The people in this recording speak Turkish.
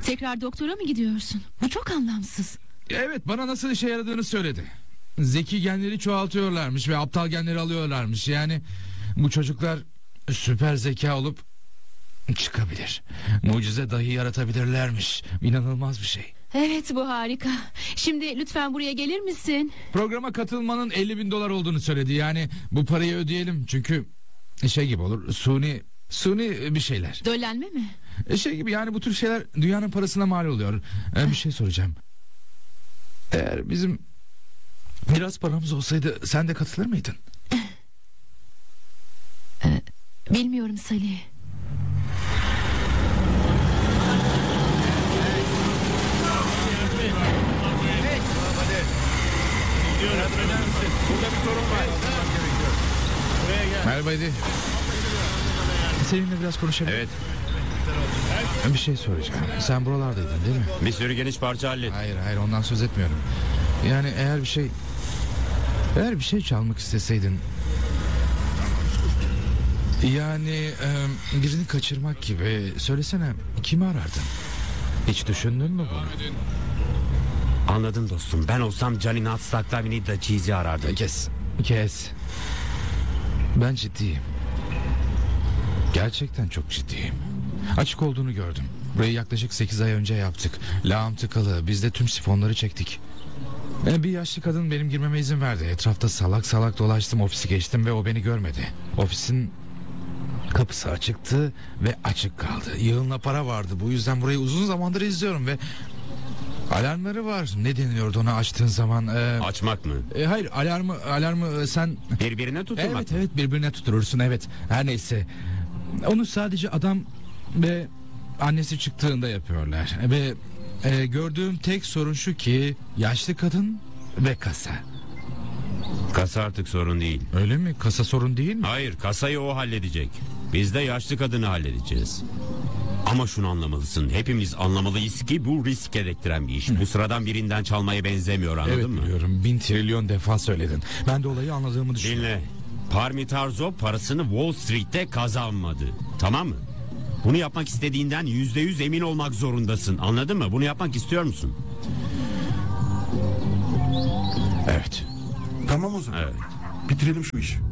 Tekrar doktora mı gidiyorsun? Bu çok anlamsız. Evet, bana nasıl işe yaradığını söyledi. Zeki genleri çoğaltıyorlarmış ve aptal genleri alıyorlarmış. Yani bu çocuklar süper zeka olup çıkabilir. Mucize dahi yaratabilirlermiş. İnanılmaz bir şey. Evet, bu harika. Şimdi lütfen buraya gelir misin? Programa katılmanın $50.000 olduğunu söyledi. Yani bu parayı ödeyelim. Çünkü şey gibi olur. Suni bir şeyler. Döllenme mi? Şey gibi, yani bu tür şeyler dünyanın parasına mal oluyor. Bir şey soracağım. Eğer bizim biraz paramız olsaydı sen de katılır mıydın? Bilmiyorum Salih. Burada bir sorun var. Merhaba Edi. Seninle biraz konuşabilir miyim? Evet. Bir şey soracağım. Sen buralardaydın değil mi? Bir sürü geniş parça hallet. Hayır, ondan söz etmiyorum. Yani eğer bir şey çalmak isteseydin, yani birini kaçırmak gibi, söylesene, kimi arardın? Hiç düşündün mü bunu? Anladım dostum. Ben olsam Gianni Natsaklavini da Cheese'i arardım. Kes. Ben ciddiyim. Gerçekten çok ciddiyim. Açık olduğunu gördüm. Burayı yaklaşık 8 ay önce yaptık. Lağım tıkalı. Biz de tüm sifonları çektik. Bir yaşlı kadın benim girmeme izin verdi. Etrafta salak salak dolaştım. Ofisi geçtim ve o beni görmedi. Ofisin kapısı açıktı ve açık kaldı. Yığınla para vardı. Bu yüzden burayı uzun zamandır izliyorum ve alarmları var. Ne deniliyordu ona açtığın zaman? Açmak mı? Hayır, alarmı sen... Birbirine tutturmak mı? Evet, birbirine tutturursun, evet. Her neyse. Onu sadece adam ve annesi çıktığında yapıyorlar. Ve gördüğüm tek sorun şu ki yaşlı kadın ve kasa. Kasa artık sorun değil. Öyle mi? Kasa sorun değil mi? Hayır, kasayı o halledecek. Biz de yaşlı kadını halledeceğiz. Ama şunu anlamalısın. Hepimiz anlamalıyız ki bu risk gerektiren bir iş. Bu sıradan birinden çalmaya benzemiyor, anladın Evet, mı? biliyorum. 1000 trilyon defa söyledin. Ben de olayı anladığımı düşünüyorum. Dinle. Parmitarzo parasını Wall Street'te kazanmadı. Tamam mı? Bunu yapmak istediğinden %100 emin olmak zorundasın. Anladın mı? Bunu yapmak istiyor musun? Evet. Tamam o zaman. Evet. Bitirelim şu işi.